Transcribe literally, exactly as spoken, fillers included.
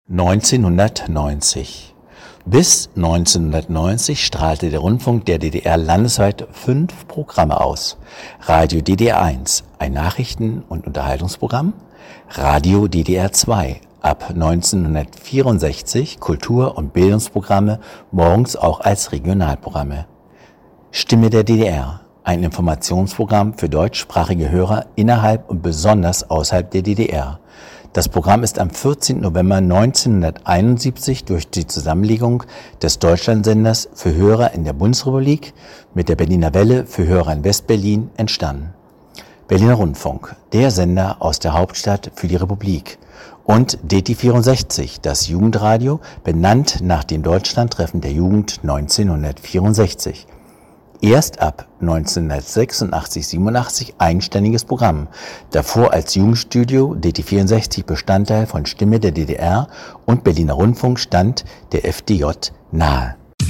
neunzehnhundertneunzig. Bis neunzehnhundertneunzig strahlte der Rundfunk der D D R landesweit fünf Programme aus. Radio D D R eins, ein Nachrichten- und Unterhaltungsprogramm. Radio D D R zwei, ab neunzehnhundertvierundsechzig Kultur- und Bildungsprogramme, morgens auch als Regionalprogramme. Stimme der D D R, ein Informationsprogramm für deutschsprachige Hörer innerhalb und besonders außerhalb der D D R. Das Programm ist am vierzehnten November neunzehnhunderteinundsiebzig durch die Zusammenlegung des Deutschlandsenders für Hörer in der Bundesrepublik mit der Berliner Welle für Hörer in Westberlin entstanden. Berliner Rundfunk, der Sender aus der Hauptstadt für die Republik. Und D T vierundsechzig, das Jugendradio, benannt nach dem Deutschlandtreffen der Jugend neunzehnhundertvierundsechzig. Erst ab neunzehnhundertsechsundachtzig siebenundachtzig eigenständiges Programm, davor als Jugendstudio D T vierundsechzig Bestandteil von Stimme der D D R und Berliner Rundfunk stand der F D J nahe.